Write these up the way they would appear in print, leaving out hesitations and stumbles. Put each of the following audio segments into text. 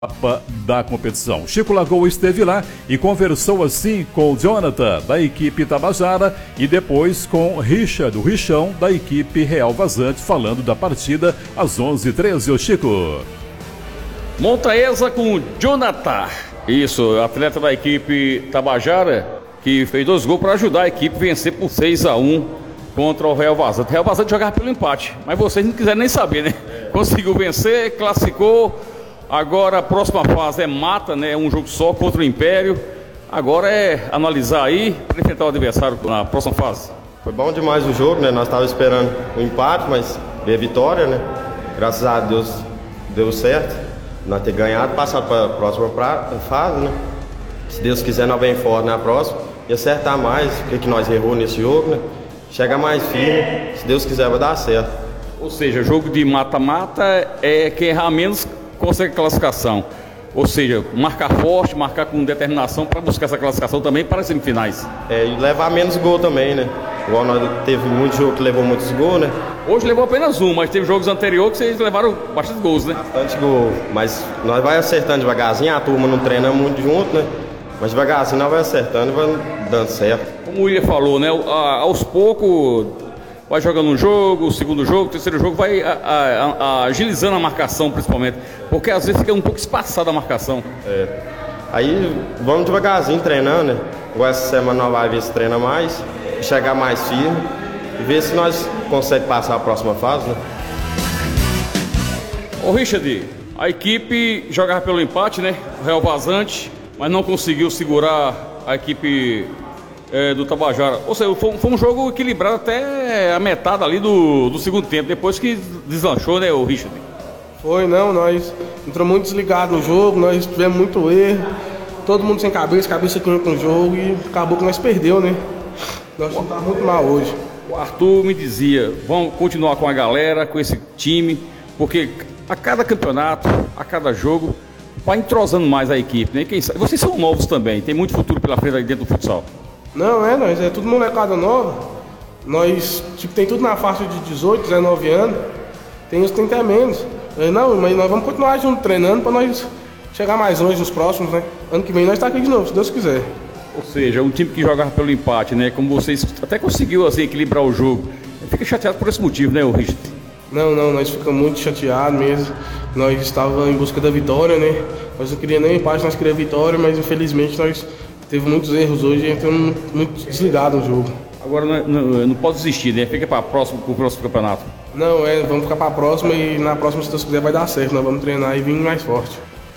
etapa da competição. Chico Lagoa esteve lá e conversou assim com o Jonathan, da equipe Tabajara, e depois com Richard, o Richão, da equipe Real Vazante, falando da partida às 11h13. Ô Chico. Montaesa com o Jonathan. Isso, atleta da equipe Tabajara, que fez 2 gols para ajudar a equipe a vencer por 6-1 contra o Real Vazante. O Real Vazante jogava pelo empate, mas vocês não quiseram nem saber, né? Conseguiu vencer, classificou. Agora a próxima fase é mata, né? Um jogo só contra o Império. Agora é analisar aí para enfrentar o adversário na próxima fase. Foi bom demais o jogo, né? Nós estávamos esperando o empate, mas veio a vitória, né? Graças a Deus deu certo. Nós ter ganhado, passar para a próxima fase, né? Se Deus quiser, nós vem forte na próxima e acertar mais o que nós errou nesse jogo, né? Chegar mais firme, se Deus quiser vai dar certo. Ou seja, jogo de mata-mata é quem errar menos consegue classificação. Ou seja, marcar forte, marcar com determinação para buscar essa classificação também para as semifinais. E levar menos gol também, né? Igual nós teve muito jogo que levou muitos gols, né? Hoje levou apenas um, mas teve jogos anteriores que vocês levaram bastante gols, né? Bastante gol, mas nós vai acertando devagarzinho, a turma não treina muito junto, né? Mas devagarzinho nós vai acertando e vai dando certo. Como o William falou, né? Aos poucos vai jogando um jogo, o segundo jogo, o terceiro jogo, vai agilizando a marcação principalmente, porque às vezes fica um pouco espaçada a marcação. Aí vamos devagarzinho treinando, né? Igual essa semana nós vamos ver se treina mais, chegar mais firme e ver se nós conseguimos passar a próxima fase, né? Ô Richard, a equipe jogava pelo empate, né? O Real Vazante, mas não conseguiu segurar a equipe do Tabajara. Ou seja, foi um jogo equilibrado até a metade ali do segundo tempo, depois que deslanchou, né, o Richard? Foi, não, nós entramos muito desligados no jogo, nós tivemos muito erro, todo mundo sem cabeça aqui com o jogo e acabou que nós perdeu, né? Nós estamos muito mal hoje. O Arthur me dizia, vamos continuar com a galera, com esse time, porque a cada campeonato, a cada jogo, vai entrosando mais a equipe, né? Quem sabe, vocês são novos também, tem muito futuro pela frente aí dentro do futsal. Não, nós é tudo molecada nova. Nós, tem tudo na faixa de 18, 19 anos. Tem uns que tem até menos. Não, mas nós vamos continuar junto treinando para nós chegar mais longe nos próximos, né? Ano que vem nós estamos aqui de novo, se Deus quiser. Ou seja, um time que jogava pelo empate, né? Como vocês até conseguiu assim, equilibrar o jogo. Fica chateado por esse motivo, né, o Richard? Não, nós ficamos muito chateados mesmo. Nós estávamos em busca da vitória, né? Nós não queríamos nem empate, nós queríamos vitória, mas infelizmente nós teve muitos erros hoje e entramos muito desligados no jogo. Agora não pode desistir, né? Fica para o próximo campeonato. Não, vamos ficar para a próxima e na próxima, se Deus quiser, vai dar certo. Nós vamos treinar e vir mais forte.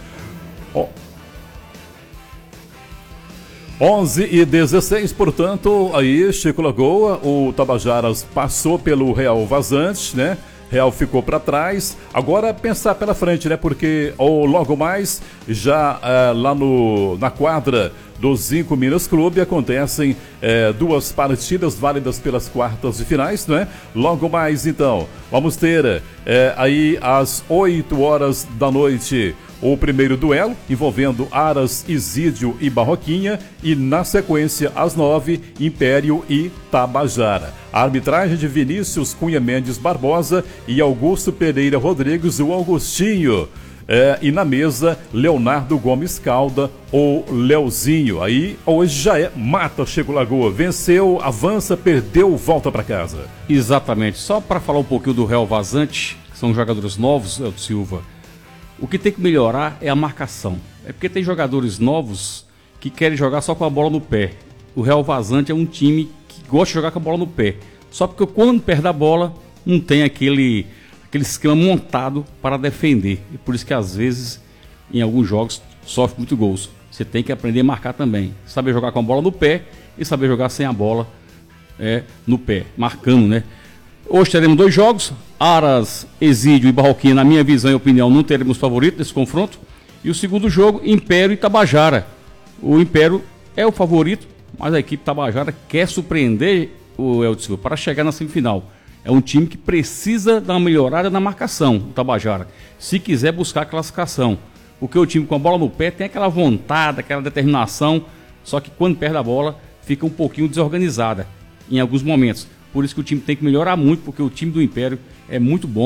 11h16, portanto, aí Chico Lagoa, o Tabajaras passou pelo Real Vazante, né? Real ficou para trás. Agora pensar pela frente, né? Porque logo mais, já lá na quadra do Zinco Minas Clube acontecem 2 partidas válidas pelas quartas de finais, né? Logo mais, então, vamos ter aí às 8h da noite o primeiro duelo envolvendo Aras, Isídio e Barroquinha, e na sequência às 9h, Império e Tabajara. A arbitragem de Vinícius Cunha Mendes Barbosa e Augusto Pereira Rodrigues, o Augustinho. E na mesa, Leonardo Gomes Calda, ou Leozinho. Aí hoje já mata Chico Lagoa. Venceu, avança, perdeu, volta para casa. Exatamente. Só para falar um pouquinho do Real Vazante, que são jogadores novos, Elton Silva. O que tem que melhorar é a marcação. É porque tem jogadores novos que querem jogar só com a bola no pé. O Real Vazante é um time que gosta de jogar com a bola no pé. Só porque quando perde a bola, não tem aquele esquema montado para defender. E por isso que às vezes, em alguns jogos, sofre muito gols. Você tem que aprender a marcar também. Saber jogar com a bola no pé e saber jogar sem a bola no pé, marcando, né? Hoje teremos 2 jogos, Aras, Exídio e Barroquinha, na minha visão e opinião, não teremos favorito nesse confronto. E o segundo jogo, Império e Tabajara. O Império é o favorito, mas a equipe Tabajara quer surpreender o Elton Silva para chegar na semifinal. É um time que precisa dar uma melhorada na marcação, o Tabajara, se quiser buscar a classificação. Porque o time com a bola no pé tem aquela vontade, aquela determinação, só que quando perde a bola, fica um pouquinho desorganizada em alguns momentos. Por isso que o time tem que melhorar muito, porque o time do Império é muito bom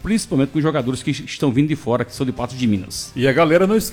principalmente com os jogadores que estão vindo de fora, que são de Patos de Minas. E a galera não